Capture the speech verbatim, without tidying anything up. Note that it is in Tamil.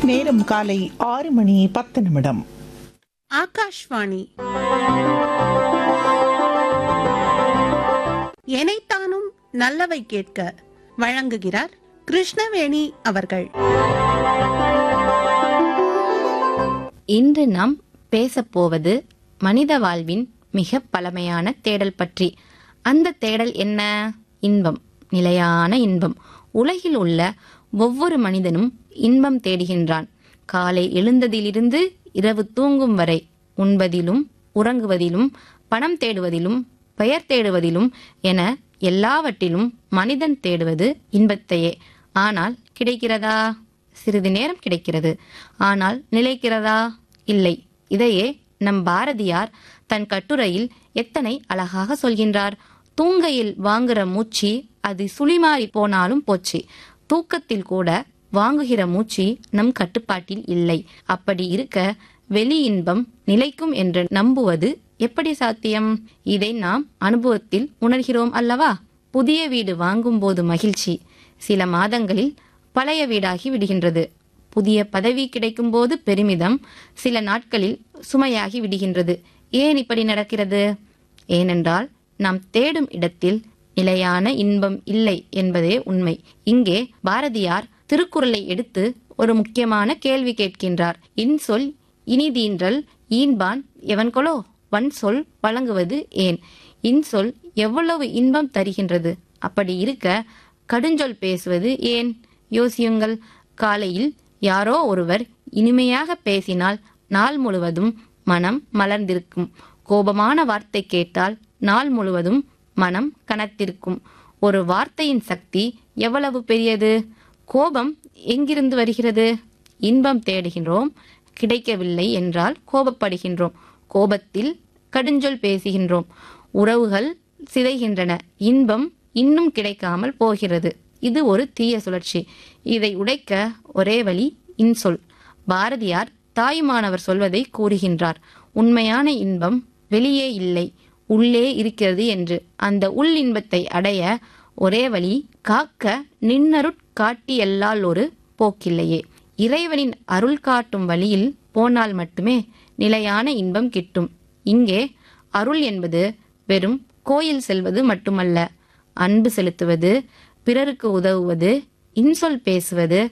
நேரம் காலை ஆறு மணி பத்து நிமிடம். ஆகாஷ்வாணி எனைத்தானும் நல்லவை கேட்க வழங்குகிறார் கிருஷ்ணவேணி அவர்கள். இன்று நாம் பேசப்போவது மனித வாழ்வின் மிக பழமையான தேடல் பற்றி. அந்த தேடல் என்ன? இன்பம், நிலையான இன்பம். உலகில் உள்ள ஒவ்வொரு மனிதனும் இன்பம் தேடுகின்றான். காலை எழுந்ததிலிருந்து இரவு தூங்கும் வரை உண்பதிலும் உறங்குவதிலும் பணம் தேடுவதிலும் பெயர் தேடுவதிலும் என எல்லாவற்றிலும் மனிதன் தேடுவது இன்பத்தையே. ஆனால் கிடைக்கிறதா? சிறிது நேரம் கிடைக்கிறது. ஆனால் நிலைக்கிறதா? இல்லை. இதையே நம் பாரதியார் தன் கட்டுரையில் எத்தனை அழகாக சொல்கின்றார். தூங்கையில் வாங்குற மூச்சு அது சுழிமாறி போனாலும் போச்சு, தூக்கத்தில் கூட வாங்குகிற மூச்சு நம் கட்டுப்பாட்டில் இல்லை. அப்படி இருக்க வெளி இன்பம் நிலைக்கும் என்று நம்புவது எப்படி சாத்தியம்? இதை நாம் அனுபவத்தில் உணர்கிறோம் அல்லவா? புதிய வீடு வாங்கும் போது மகிழ்ச்சி சில மாதங்களில் பழைய வீடாகி விடுகின்றது. புதிய பதவி கிடைக்கும் போது பெருமிதம் சில நாட்களில் சுமையாகி விடுகின்றது. ஏன் இப்படி நடக்கிறது? ஏனென்றால் நாம் தேடும் இடத்தில் நிலையான இன்பம் இல்லை என்பதே உண்மை. இங்கே பாரதியார் திருக்குறளை எடுத்து ஒரு முக்கியமான கேள்வி கேட்கின்றார். இன்சொல் இனிதீன்றல் ஈன்பான் எவன்கொலோ வன் சொல் வழங்குவது ஏன்? இன்சொல் எவ்வளவு இன்பம் தருகின்றது. அப்படி இருக்க கடுஞ்சொல் பேசுவது ஏன்? யோசியுங்கள். காலையில் யாரோ ஒருவர் இனிமையாக பேசினால் நாள் முழுவதும் மனம் மலர்ந்திருக்கும். கோபமான வார்த்தை கேட்டால் நாள் முழுவதும் மனம் கனத்திருக்கும். ஒரு வார்த்தையின் சக்தி எவ்வளவு பெரியது! கோபம் எங்கிருந்து வருகிறது? இன்பம் தேடுகின்றோம், கிடைக்கவில்லை என்றால் கோபப்படுகின்றோம். கோபத்தில் கடுஞ்சொல் பேசுகின்றோம், உறவுகள் சிதைகின்றன, இன்பம் இன்னும் கிடைக்காமல் போகிறது. இது ஒரு தீய சுழற்சி. இதை உடைக்க ஒரே வழி இன்சொல். பாரதியார் தாயுமானவர் சொல்வதை கூறுகின்றார். உண்மையான இன்பம் வெளியே இல்லை, உள்ளே இருக்கிறது என்று. அந்த உள் இன்பத்தை அடைய ஒரே வழி காக்க நின்னருட் காட்டியல்லால் ஒரு போக்கில்லையே. இறைவனின் அருள் காட்டும் வழியில் போனால் மட்டுமே நிலையான இன்பம் கிட்டும். இங்கே அருள் என்பது வெறும் கோயில் செல்வது மட்டுமல்ல. அன்பு செலுத்துவது, பிறருக்கு உதவுவது, இன்சொல் பேசுவது,